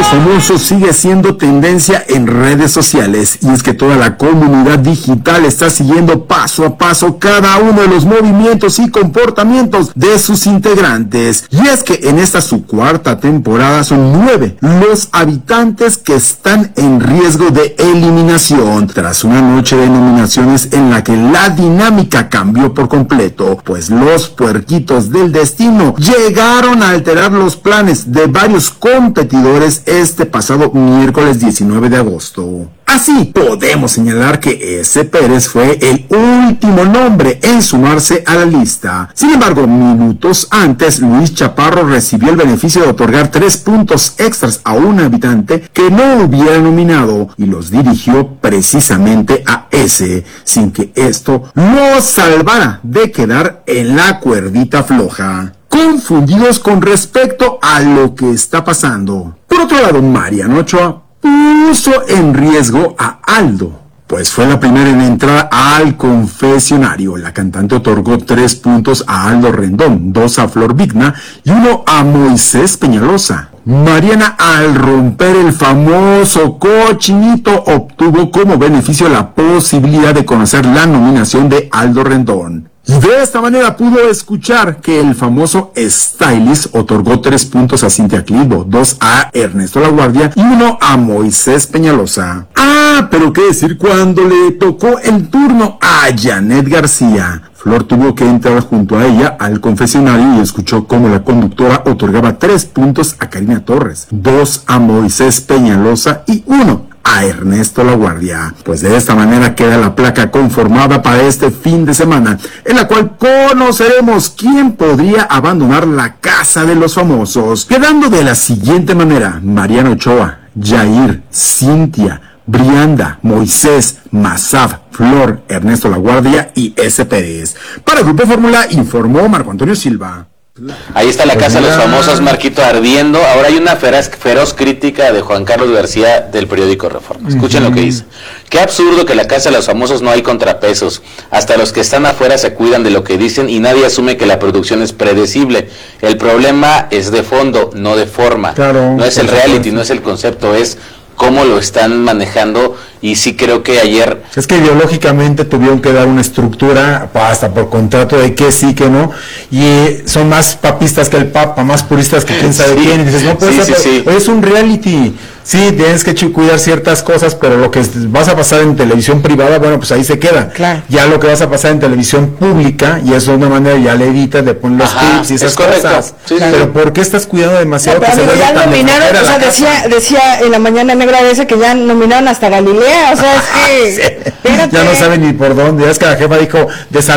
los famosos sigue siendo tendencia en redes sociales, y es que toda la comunidad digital está siguiendo paso a paso cada uno de los movimientos y comportamientos de sus integrantes. Y es que en esta su cuarta temporada son 9 los habitantes que están en riesgo de eliminación tras una noche de nominaciones en la que la dinámica cambió por completo, pues los puerquitos del destino llegaron a alterar los planes de varios competidores este pasado miércoles 19 de agosto. Así, podemos señalar que ese Pérez fue el último nombre en sumarse a la lista. Sin embargo, minutos antes, Luis Chaparro recibió el beneficio de otorgar 3 puntos extras a un habitante que no hubiera nominado, y los dirigió precisamente a ese, sin que esto lo salvara de quedar en la cuerdita floja. Confundidos con respecto a lo que está pasando. Por otro lado, Mariana Ochoa puso en riesgo a Aldo, pues fue la primera en entrar al confesionario. La cantante otorgó 3 puntos a Aldo Rendón, 2 a Flor Vigna y 1 a Moisés Peñalosa. Mariana, al romper el famoso cochinito, obtuvo como beneficio la posibilidad de conocer la nominación de Aldo Rendón. Y de esta manera pudo escuchar que el famoso stylist otorgó 3 puntos a Cintia Clitbo, 2 a Ernesto Laguardia y 1 a Moisés Peñalosa. Pero qué decir cuando le tocó el turno a Janet García. Flor tuvo que entrar junto a ella al confesionario y escuchó cómo la conductora otorgaba 3 puntos a Karina Torres, 2 a Moisés Peñalosa y 1 a Ernesto Laguardia. Pues de esta manera queda la placa conformada para este fin de semana, en la cual conoceremos quién podría abandonar la casa de los famosos, quedando de la siguiente manera: Mariana Ochoa, Jair, Cintia, Brianda, Moisés, Mazaf, Flor, Ernesto Laguardia y S. Pérez. Para el Grupo Fórmula informó Marco Antonio Silva. Ahí está la casa de los famosos, Marquito, ardiendo. Ahora hay una feroz crítica de Juan Carlos García del periódico Reforma. Escuchen lo que dice. Qué absurdo que la casa de los famosos no hay contrapesos. Hasta los que están afuera se cuidan de lo que dicen y nadie asume que la producción es predecible. El problema es de fondo, no de forma. Claro, no es el reality, no es el concepto, es cómo lo están manejando. Y sí creo que ayer... Es que ideológicamente tuvieron que dar una estructura, hasta por contrato, de que sí, que no, y son más papistas que el Papa, más puristas que quién sabe quién, y dices, no puede ser, es un reality, sí, tienes que cuidar ciertas cosas, pero lo que vas a pasar en televisión privada, bueno, pues ahí se queda. Claro. Ya lo que vas a pasar en televisión pública, y eso de una manera ya le editas, le pones los clips y esas cosas. Sí, pero ¿por qué estás cuidando demasiado? No, pero ya nominaron, o sea, decía en la mañana negra ese que ya nominaron hasta Galilea. O sea, es que ya no saben ni por dónde. Es que la jefa dijo,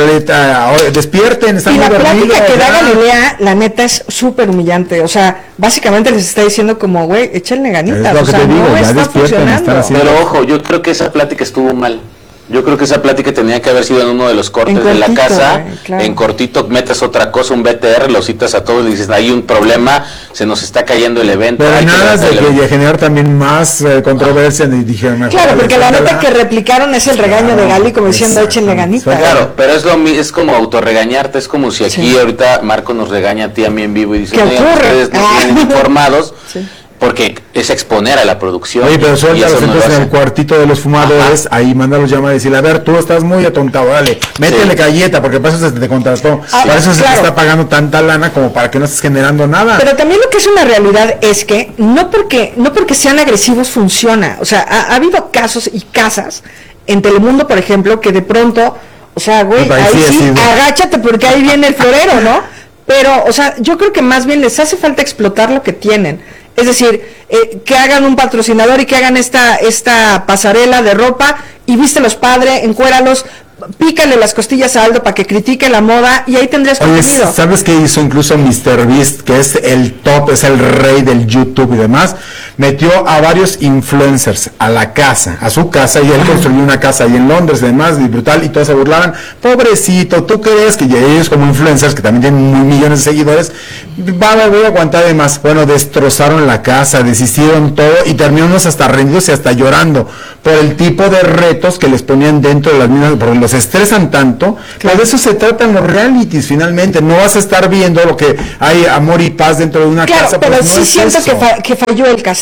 despierten, están muy dormidos. Y la plática que da Galilea, la neta, es súper humillante. O sea, básicamente les está diciendo como, güey, échenle ganitas. Es lo que te digo, no ya está funcionando. Pero ojo, yo creo que esa plática estuvo mal. Yo creo que esa plática tenía que haber sido en uno de los cortes de la casa, claro. En cortito metes otra cosa, un BTR, lo citas a todos y dices, hay un problema, se nos está cayendo el evento. Pero nada de generar también más controversia, y dijeron, claro, porque la nota que replicaron es el regaño de Gali, como diciendo, échenle ganita. Claro, pero es como autorregañarte, es como si aquí ahorita Marco nos regaña a ti, a mí en vivo y dice, ustedes no tienen informados. Sí. Porque es exponer a la producción. Oye, pero suéltalos entonces en el cuartito de los fumadores, ahí mándalos llamar y decirle, a ver, tú estás muy atontado, dale, métele galleta, porque para eso se te contrató, para eso se te está pagando tanta lana como para que no estés generando nada. Pero también lo que es una realidad es que no porque sean agresivos funciona. O sea, ha habido casos y casas en Telemundo, por ejemplo, que de pronto, o sea, güey, ahí sí, agáchate porque ahí viene el florero, ¿no? Pero, o sea, yo creo que más bien les hace falta explotar lo que tienen. Es decir, que hagan un patrocinador y que hagan esta pasarela de ropa y vístelos padre, encuéralos, pícale las costillas a Aldo para que critique la moda y ahí tendrías contenido. Oye, ¿sabes qué hizo incluso MrBeast, que es el top, es el rey del YouTube y demás? Metió a varios influencers a la casa, a su casa, y él construyó una casa ahí en Londres, además, y brutal, y todos se burlaban. Pobrecito, ¿tú crees que ellos como influencers, que también tienen millones de seguidores, voy a aguantar de más? Bueno, destrozaron la casa, deshicieron todo, y terminaron hasta rendidos y hasta llorando por el tipo de retos que les ponían dentro de las mismas, porque los estresan tanto. Claro. De eso se tratan los realities, finalmente. No vas a estar viendo lo que hay amor y paz dentro de una casa. Pero pues sí siento que falló el casting.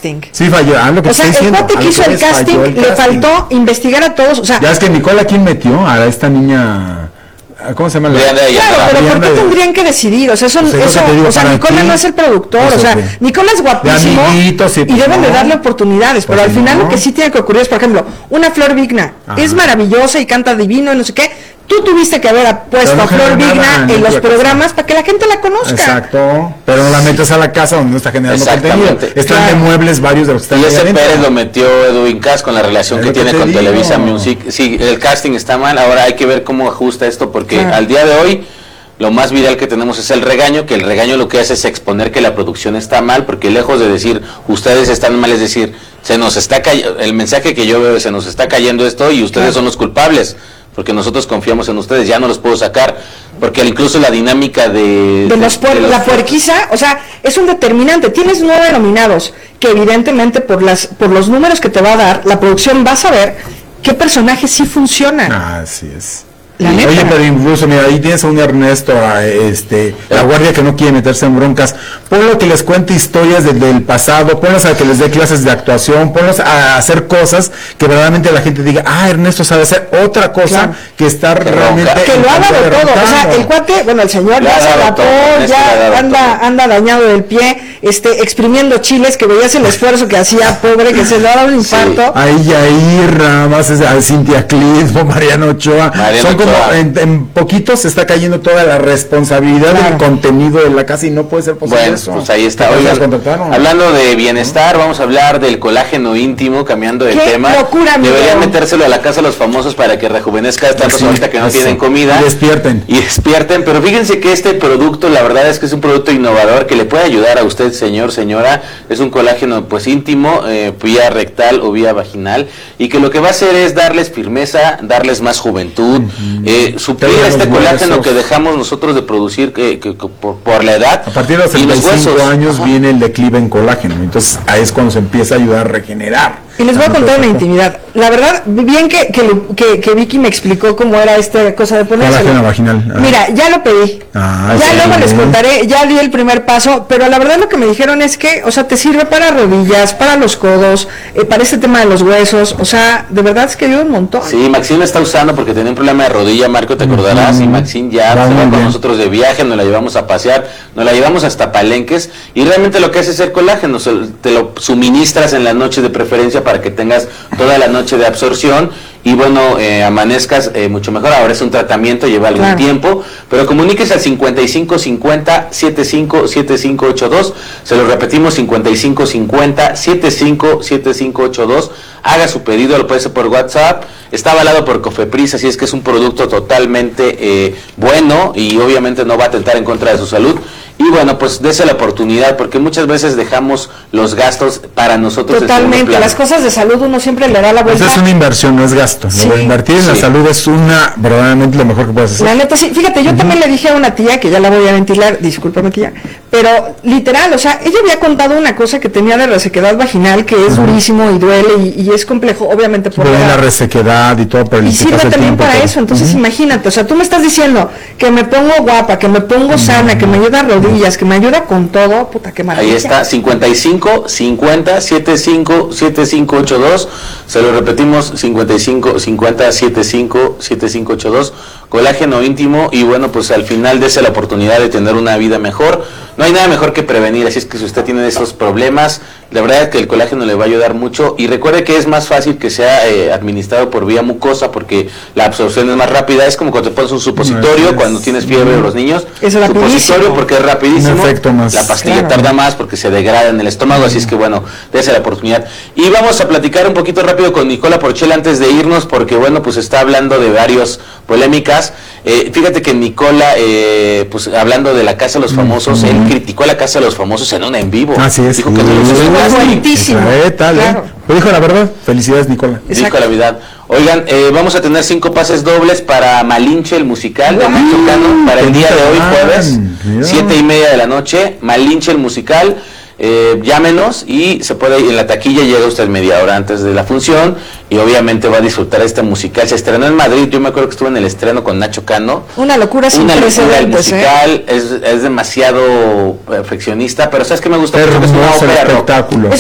casting. Sí, falló. Lo que o sea, el cuate que hizo el casting, le faltó investigar a todos. O sea, ya es que Nicole, ¿quién metió? A esta niña... ¿Cómo se llama? Claro, pero ¿por qué tendrían que decidir? O sea, Nicola no es el productor, o sea, Nicola es guapísimo y deben de darle oportunidades, pero al final lo que sí tiene que ocurrir es, por ejemplo, una Flor Vigna, es maravillosa y canta divino y no sé qué, tú tuviste que haber puesto a Flor Vigna en los programas para que la gente la conozca. Exacto, pero no la metes a la casa donde no está generando contenido. Están de muebles varios de los que están. Y ese Pérez lo metió Edwin Cass con la relación que tiene con Televisa Music. Sí, el casting está mal, ahora hay que ver cómo ajusta esto, porque al día de hoy lo más viral que tenemos es el regaño, que el regaño lo que hace es exponer que la producción está mal, porque lejos de decir ustedes están mal, es decir, se nos está el mensaje que yo veo es se nos está cayendo esto y ustedes son los culpables, porque nosotros confiamos en ustedes, ya no los puedo sacar, porque incluso la dinámica la puerquiza, o sea, es un determinante. Tienes 9 nominados, que evidentemente por los números que te va a dar, la producción va a saber qué personaje sí funciona. Así es. Oye, pero incluso, mira, ahí tienes a un Ernesto, la guardia que no quiere meterse en broncas, ponlo que les cuente historias del pasado, ponlos a que les dé clases de actuación, ponlos a hacer cosas que verdaderamente la gente diga, Ernesto sabe hacer otra cosa que estar realmente... Que lo haga de todo, o sea, el cuate, bueno, el señor ya se adaptó, ya anda dañado del pie, exprimiendo chiles, que veías el esfuerzo que hacía, pobre, que se le daba un infarto. Ahí Yair, nada más, a Cintia Clispo, Mariano Ochoa, son como en poquito se está cayendo toda la responsabilidad del contenido de la casa y no puede ser posible eso. Pues ahí está. Oigan, hablando de bienestar, vamos a hablar del colágeno íntimo, cambiando de tema. Locura, deberían metérselo a la casa de los famosos para que rejuvenezca tanto ahorita que no tienen comida. Y despierten, pero fíjense que este producto, la verdad es que es un producto innovador que le puede ayudar a usted, señor, señora. Es un colágeno pues íntimo, vía rectal o vía vaginal, y que lo que va a hacer es darles firmeza, darles más juventud, suplir este colágeno que dejamos nosotros de producir por la edad. A partir de los 65 años viene el declive en colágeno, entonces ahí es cuando se empieza a ayudar a regenerar. Y les voy a contar una intimidad. La verdad, bien que Vicky me explicó cómo era esta cosa de ponerse. Colágeno vaginal. Mira, ya lo pedí. Ya luego les contaré, ya di el primer paso, pero la verdad lo que me dijeron es que, o sea, te sirve para rodillas, para los codos, para este tema de los huesos, o sea, de verdad es que ayuda un montón. Sí, Maxine lo está usando porque tenía un problema de rodilla, Marco, te acordarás, y Maxine ya se va con nosotros de viaje, nos la llevamos a pasear, nos la llevamos hasta Palenques, y realmente lo que hace es el colágeno, te lo suministras en la noche de preferencia para que tengas toda la noche de absorción y bueno, amanezcas mucho mejor. Ahora es un tratamiento, lleva algún tiempo, pero comuníquese al 5550-757582, se lo repetimos, 5550-757582, haga su pedido, lo puede hacer por WhatsApp, está avalado por Cofepris, así es que es un producto totalmente bueno y obviamente no va a atentar en contra de su salud. Y bueno, pues dése la oportunidad, porque muchas veces dejamos los gastos para nosotros. Totalmente, las cosas de salud uno siempre le da la vuelta. Esa es una inversión, no es gasto. Sí. Invertir en la salud es verdaderamente lo mejor que puedes hacer. La neta, sí, fíjate, yo también le dije a una tía, que ya la voy a ventilar, discúlpame tía, pero literal, o sea, ella había contado una cosa que tenía de resequedad vaginal, que es durísimo y duele y es complejo, obviamente por la resequedad y todo, pero y sirve también para eso, entonces imagínate, o sea, tú me estás diciendo que me pongo guapa, que me pongo sana, que me ayuda a rodillas, que me ayuda con todo, puta, qué maravilla. Ahí está, 5550-757582, se lo repetimos, 5550-757582, colágeno íntimo, y bueno, pues al final dése la oportunidad de tener una vida mejor. No hay nada mejor que prevenir, así es que si usted tiene esos problemas, la verdad es que el colágeno le va a ayudar mucho, y recuerde que es más fácil que sea administrado por vía mucosa, porque la absorción es más rápida. Es como cuando te pones un supositorio cuando tienes fiebre, los niños, es supositorio porque es rapidísimo, más, la pastilla tarda más porque se degrada en el estómago, así es que bueno, dése la oportunidad. Y vamos a platicar un poquito rápido con Nicola Porchel antes de irnos, porque bueno, pues está hablando de varias polémicas. Fíjate que Nicola, pues hablando de la Casa de los Famosos, él criticó a la Casa de los Famosos en un en vivo. Así es. Dijo que no los buenísimo. Claro. Pero dijo la verdad. Felicidades, Nicola. Dijo la verdad. Oigan, vamos a tener 5 pases dobles para Malinche, el musical de Nacho Cano, para el día de hoy, jueves, 7:30 de la noche. Malinche, el musical. Llámenos y se puede ir en la taquilla, llega usted media hora antes de la función y obviamente va a disfrutar este musical. Se estrenó en Madrid, yo me acuerdo que estuve en el estreno con Nacho Cano. Una locura sin precedentes. El musical es demasiado perfeccionista, pero ¿sabes qué me gusta? Es una ópera espectáculo. rock.